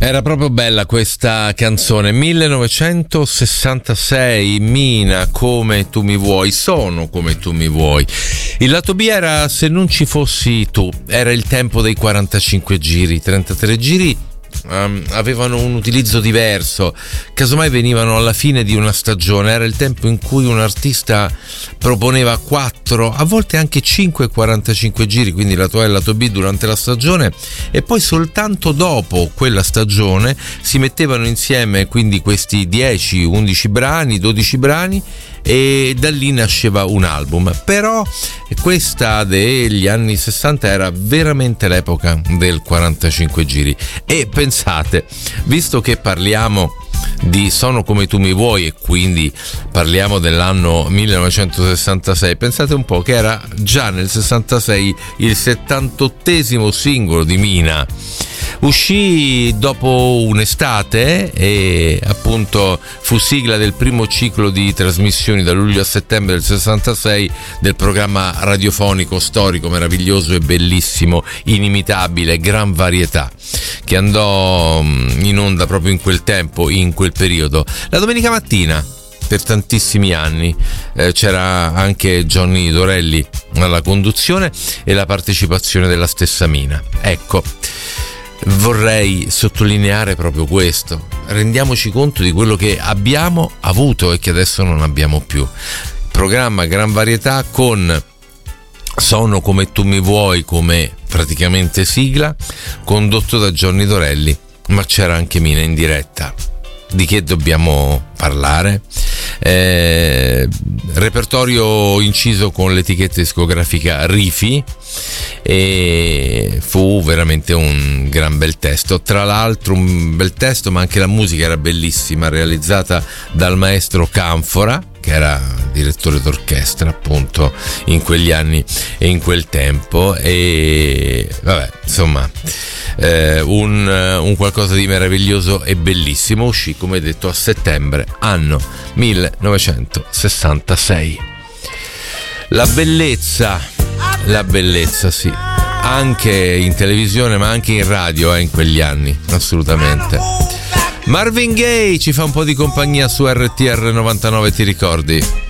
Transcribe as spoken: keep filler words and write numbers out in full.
Era proprio bella questa canzone, millenovecentosessantasei, Mina, Come tu mi vuoi, Sono come tu mi vuoi. Il lato B era Se non ci fossi tu, era il tempo dei quarantacinque giri, trentatré giri. Um, avevano un utilizzo diverso, casomai venivano alla fine di una stagione, era il tempo in cui un artista proponeva quattro, a volte anche cinque quarantacinque giri, quindi lato A e lato B durante la stagione, e poi soltanto dopo quella stagione si mettevano insieme quindi questi dieci undici brani, dodici brani, e da lì nasceva un album. Però questa degli anni sessanta era veramente l'epoca del quarantacinque giri. E pensate, visto che parliamo di Sono come tu mi vuoi e quindi parliamo dell'anno millenovecentosessantasei, pensate un po' che era già nel sessantasei il settantottesimo singolo di Mina. Uscì dopo un'estate e appunto fu sigla del primo ciclo di trasmissioni da luglio a settembre del sessantasei del programma radiofonico storico, meraviglioso e bellissimo, inimitabile, Gran Varietà, che andò in onda proprio in quel tempo, in quel periodo, la domenica mattina per tantissimi anni. Eh, c'era anche Johnny Dorelli alla conduzione e la partecipazione della stessa Mina. Ecco, vorrei sottolineare proprio questo: rendiamoci conto di quello che abbiamo avuto e che adesso non abbiamo più. Programma Gran Varietà con Sono come tu mi vuoi come praticamente sigla, condotto da Johnny Dorelli, ma c'era anche Mina in diretta. Di che dobbiamo parlare? Eh, repertorio inciso con l'etichetta discografica Rifi, e fu veramente un gran bel testo. Tra l'altro un bel testo, ma anche la musica era bellissima, realizzata dal maestro Canfora, che era direttore d'orchestra appunto in quegli anni e in quel tempo. E vabbè, insomma, eh, un, un qualcosa di meraviglioso e bellissimo. Uscì, come detto, a settembre, anno millenovecentosessantasei. La bellezza, la bellezza sì, anche in televisione ma anche in radio, eh, in quegli anni, assolutamente. Marvin Gaye ci fa un po' di compagnia su R T R novantanove, ti ricordi?